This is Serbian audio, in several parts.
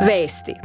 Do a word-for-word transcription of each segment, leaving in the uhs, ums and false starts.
Vesti.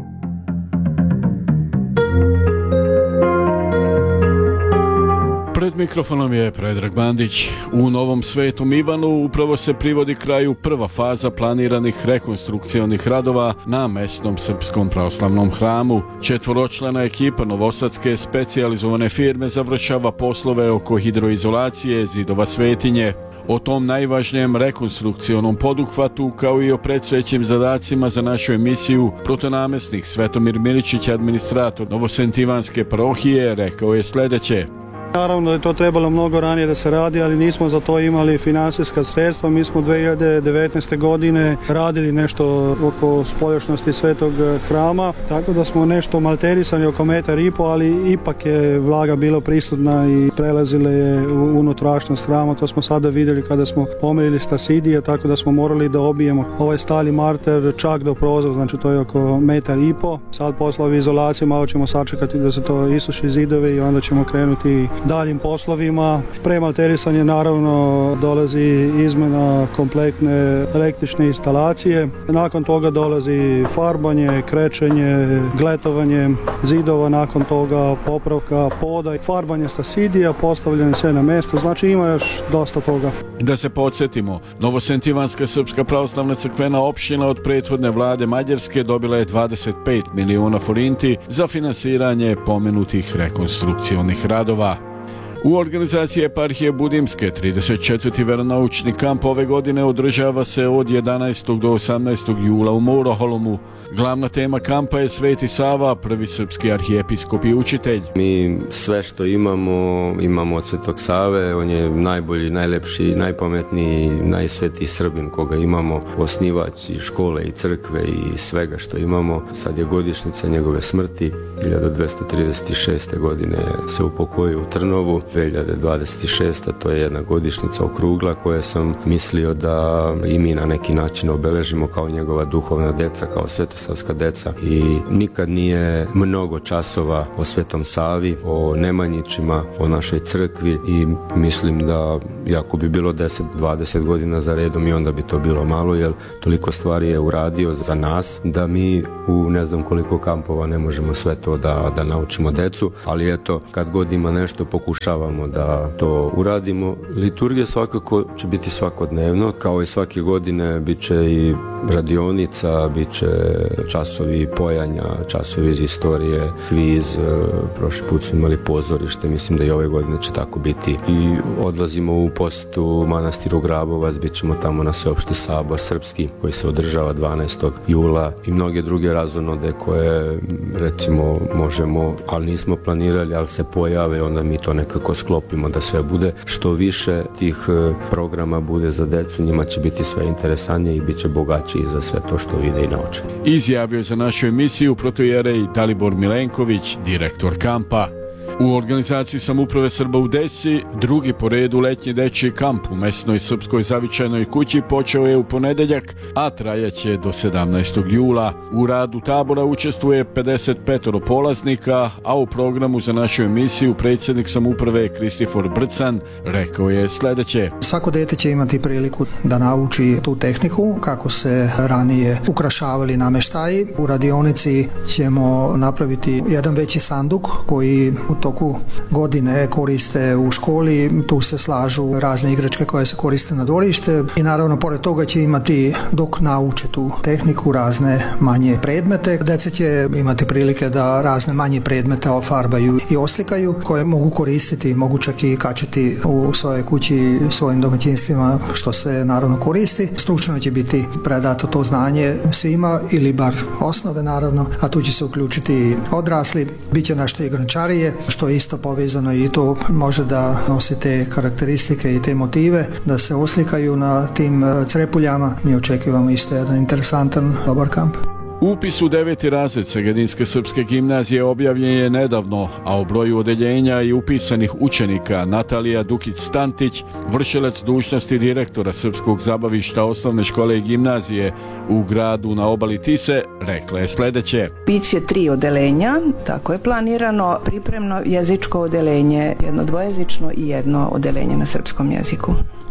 Pred mikrofonom je Predrag Bandić. U Novom Svetom Ivanu upravo se privodi kraju prva faza planiranih rekonstrukcionih radova na mesnom srpskom pravoslavnom hramu. Četvoročlana ekipa novosadske specijalizovane firme završava poslove oko hidroizolacije zidova svetinje. O tom najvažnijem rekonstrukcionom poduhvatu, kao i o predstojećim zadacima za našu emisiju, protonamestnik Svetomir Miličić, administrator Novosentivanske parohije, rekao je sljedeće. Naravno da je to trebalo mnogo ranije da se radi, ali nismo za to imali finansijska sredstva. Mi smo dvije hiljade devetnaeste. godine radili nešto oko spoljašnosti Svetog hrama, tako da smo nešto malterisani oko metar i po, ali ipak je vlaga bila prisutna i prelazile je u unutrašnjost hrama. To smo sada vidjeli kada smo pomerili stasidije, tako da smo morali da obijemo ovaj stali marter čak do prozora, znači to je oko metar i po. Sad poslovi izolacije, malo ćemo sačekati da se to isuši zidove i onda ćemo krenuti daljim poslovima. Pre malterisanja naravno dolazi izmena kompletne električne instalacije. Nakon toga dolazi farbanje, krečenje, gletovanje zidova, nakon toga popravka poda, farbanje stasidija, postavljanje sve na mjesto. Znači ima još dosta toga. Da se podsjetimo, Novosentivanska srpska pravoslavna crkvena opština od prethodne vlade Mađarske dobila je dvadeset pet miliona forinti za finansiranje pomenutih rekonstrukcionih radova. U organizaciji eparhije Budimske trideset četvrti veronaučni kamp ove godine održava se od jedanaestog do osamnaestog jula u Mouroholomu. Glavna tema kampa je Sveti Sava, prvi srpski arhijepiskop i učitelj. Mi sve što imamo, imamo od Svetog Save. On je najbolji, najlepši, najpametniji, najsvetiji Srbin koga imamo, osnivač i škole i crkve i svega što imamo. Sad je godišnjica njegove smrti, hiljadu dvesta trideset šeste. godine se upokojio u Trnovu, dvije hiljade dvadeset šeste. to je jedna godišnjica okrugla koje sam mislio da i mi na neki način obeležimo kao njegova duhovna deca, kao svetosavska deca, i nikad nije mnogo časova o Svetom Savi, o Nemanjićima, o našoj crkvi, i mislim da jako bi bilo deset dvadeset godina za redom i onda bi to bilo malo, jer toliko stvari je uradio za nas da mi u ne znam koliko kampova ne možemo sve to da, da naučimo decu, ali eto, kad god ima nešto pokušavamo da to uradimo. Liturgija svakako će biti svakodnevno, kao i svake godine bit će i radionica, bit će časovi pojanja, časovi iz istorije, kviz, prošli put smo imali pozorište, mislim da i ove godine će tako biti. I odlazimo u posjetu manastiru Grabovac, bit ćemo tamo na sveopšti sabor srpski koji se održava dvanaestog jula i mnoge druge razonode koje recimo možemo, ali nismo planirali, ali se pojave, onda mi to nekako sklopimo da sve bude. Što više tih programa bude za decu, njima će biti sve interesantnije i bit će bogaći za sve to što vide i nauče. Izjavio za našu emisiju protoijerej Dalibor Milenković, direktor kampa. U organizaciji Samouprave Srba u Desi, drugi po redu letnji dečji kamp u mesnoj srpskoj zavičajnoj kući počeo je u ponedeljak, a trajaće do sedamnaestog jula. U radu tabora učestvuje pedeset pet polaznika, a u programu za našu emisiju predsjednik Samouprave Kristifor Brcan rekao je sljedeće. Svako dete će imati priliku da nauči tu tehniku kako se ranije ukrašavali nameštaji. U radionici ćemo napraviti jedan veći sanduk koji u toku godine koriste u školi, tu se slažu razne igračke koje se koriste na dvorište i naravno pored toga će imati, dok nauče tu tehniku, razne manje predmete. Deca će imati prilike da razne manje predmete ofarbaju i oslikaju koje mogu koristiti, mogu čak i kačiti u svojoj kući, svojim domaćinstvima, što se naravno koristi. Stručno će biti predato to znanje svima ili bar osnove naravno, a tu će se uključiti odrasli, bit će nešto i grančarije, što je isto povezano i to može da nosi te karakteristike i te motive, da se oslikaju na tim crepuljama. Mi očekivamo isto jedan interesantan, dobar kamp. Upis u deveti razred Segedinske srpske gimnazije objavljen je nedavno, a o broju odeljenja i upisanih učenika Natalija Dukić-Stantić, vršilac dužnosti direktora Srpskog zabavišta osnovne škole i gimnazije u gradu na obali Tise, rekla je sljedeće. Biće tri odeljenja, tako je planirano, pripremno jezičko odeljenje, jedno dvojezično i jedno odeljenje na srpskom jeziku.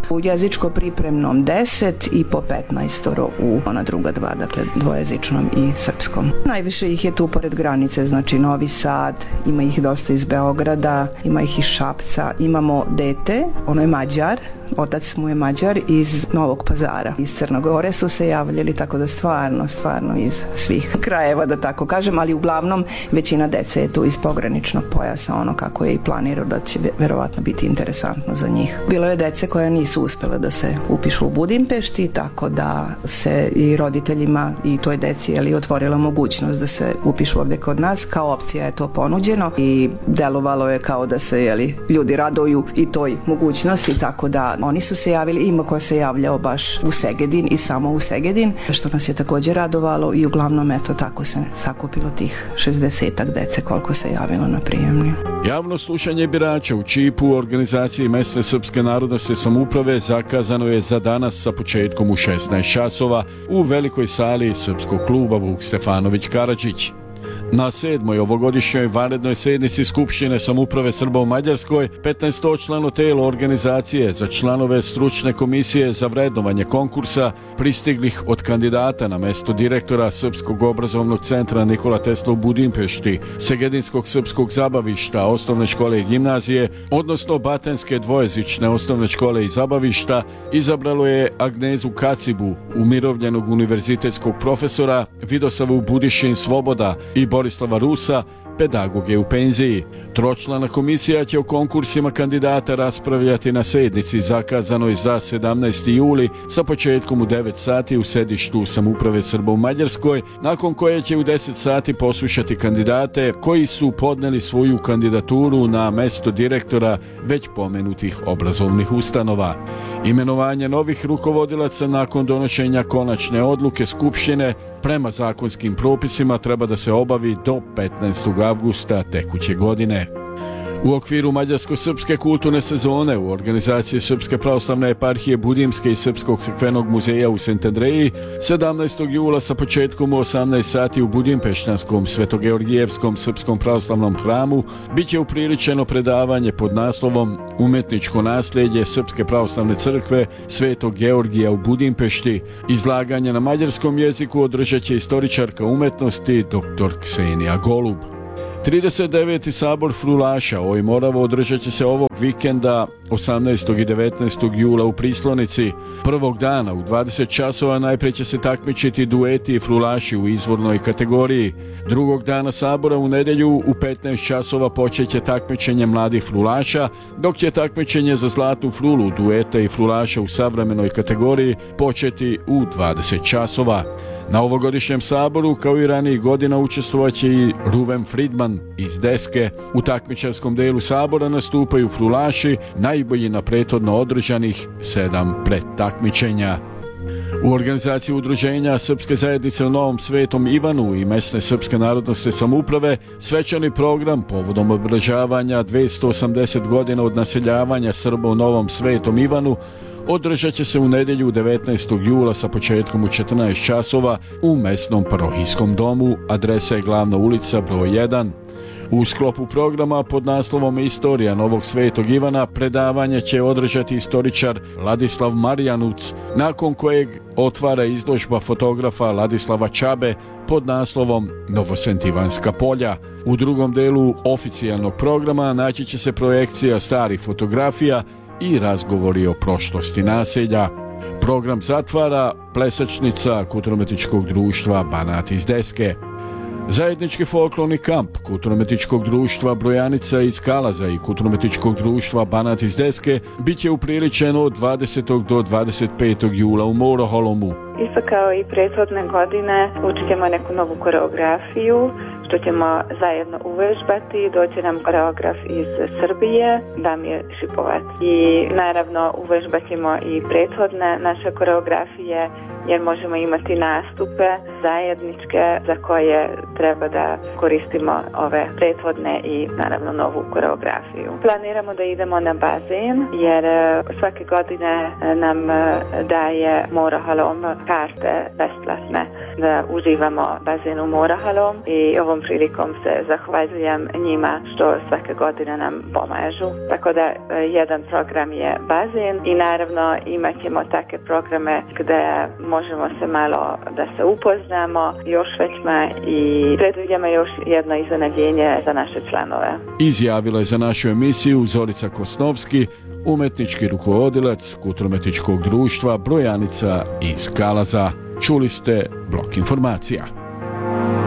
u jezičko pripremnom deset i po petnaestoro u ona druga dva, dakle dvojezičnom i srpskom. Najviše ih je tu pored granice, znači Novi Sad, ima ih dosta iz Beograda, ima ih iz Šapca, imamo dete, ono je Mađar, otac mu je Mađar iz Novog Pazara. Iz Crne Gore su se javljali, tako da stvarno, stvarno iz svih krajeva, da tako kažem, ali uglavnom većina dece je tu iz pograničnog pojasa, ono kako je i planirao da će verovatno biti interesantno za njih. Bilo je dece koja nisu uspjela da se upišu u Budimpešti, tako da se i roditeljima i toj deci je li otvorila mogućnost da se upišu ovdje kod nas, kao opcija je to ponuđeno i delovalo je kao da se je li ljudi raduju i toj mogućnosti, tako da oni su se javili, ima ko se javljao baš u Segedin i samo u Segedin, što nas je također radovalo i uglavnom eto tako se sakupilo tih šezdesetak dece koliko se javilo na prijemni. Javno slušanje birača u Čipu u organizaciji mesne srpske narodnosne samouprave zakazano je za danas sa početkom u šesnaest časova u velikoj sali Srpskog kluba Vuk Stefanović Karadžić. Na sedmoj ovogodišnjoj vanrednoj sjednici Skupštine samouprave Srba u Mađarskoj petnaestočlano telo organizacije za članove stručne komisije za vrednovanje konkursa pristiglih od kandidata na mesto direktora Srpskog obrazovnog centra Nikola Tesla u Budimpešti, Segedinskog srpskog zabavišta, osnovne škole i gimnazije, odnosno Batenske dvojezične osnovne škole i zabavišta, izabralo je Agnezu Kacibu, umirovljenog univerzitetskog profesora, Vidosavu Budišin Svoboda i Borislava Rusa, pedagoge u penziji. Tročlana komisija će o konkursima kandidata raspravljati na sednici zakazanoj za sedamnaesti juli sa početkom u devet sati u sedištu samouprave Srba u Mađarskoj, nakon koje će u deset sati poslušati kandidate koji su podneli svoju kandidaturu na mesto direktora već pomenutih obrazovnih ustanova. Imenovanje novih rukovodilaca nakon donošenja konačne odluke Skupštine prema zakonskim propisima treba da se obavi do petnaestog avgusta tekuće godine. U okviru Mađarsko-srpske kulturne sezone u organizaciji Srpske pravoslavne eparhije Budimske i Srpskog crkvenog muzeja u Sentandreji sedamnaestog jula sa početkom u osamnaest sati u Budimpeštanskom Svetogeorgijevskom srpskom pravoslavnom hramu bit će upriličeno predavanje pod naslovom Umetničko nasljeđe Srpske pravoslavne crkve Svetog Georgija u Budimpešti. Izlaganje na mađarskom jeziku održat će istoričarka umetnosti dr Ksenija Golub. trideset deveti sabor frulaša Oj Moravo održat će se ovog vikenda osamnaestog i devetnaestog jula u Prislonici. Prvog dana u dvadeset časova najprije će se takmičiti dueti i frulaši u izvornoj kategoriji. Drugog dana sabora u nedjelju u petnaest časova počeće takmičenje mladih frulaša, dok će takmičenje za zlatnu frulu dueta i frulaša u savremenoj kategoriji početi u dvadeset časova. Na ovogodišnjem saboru, kao i ranijih godina, učestvovaće i Ruven Friedman iz Deske. U takmičarskom delu sabora nastupaju frulaši, najbolji na prethodno održanih sedam predtakmičenja. U organizaciji udruženja Srpske zajednice u Novom Svetom Ivanu i mesne srpske narodnosne samouprave svečani program povodom obilježavanja dvjesto osamdeset godina od naseljavanja Srba u Novom Svetom Ivanu održat će se u nedjelju devetnaestog jula sa početkom u četrnaest časova u mesnom parohijskom domu, adresa je Glavna ulica broj jedan. U sklopu programa pod naslovom Istorija Novog Svetog Ivana predavanje će održati istoričar Ladislav Marijanuc, nakon kojeg otvara izložba fotografa Ladislava Čabe pod naslovom Novosentivanska polja. U drugom delu oficijalnog programa naći će se projekcija starih fotografija i razgovori o prošlosti naselja. Program zatvara plesačnica Kulturno-umjetničkog društva Banat iz Deske. Zajednički folklorni kamp Kulturno-umjetničkog društva Brojanica iz Kalaza i Kulturno-umjetničkog društva Banat iz Deske bit će upriličeno od dvadesetog do dvadeset petog jula u Moroholomu. Isto kao i prethodne godine učit ćemo neku novu koreografiju što ćemo zajedno uvežbati. Doće nam koreograf iz Srbije, Damir Šipovac. I naravno uvežbat ćemo i prethodne naše koreografije jer možemo imati nastupe zajedničke za koje treba da koristimo ove prethodne i naravno novu koreografiju. Planiramo da idemo na bazen jer svake godine nam daje Moroholom karte besplatne da uživamo bazenu Morahalom i ovom prilikom se zahvaljujem njima što svake godine nam pomažu. Tako da jedan program je bazen i naravno imat ćemo takve programe gde možemo se malo da se upoznamo još većma i predvidimo još jedno iznenađenje za naše članove. Izjavila je za našu emisiju Zorica Kosnovski, umetnički rukovodilac Kulturno-umetničkog društva Brojanica iz Kalaza. Čuli ste Blok informacija.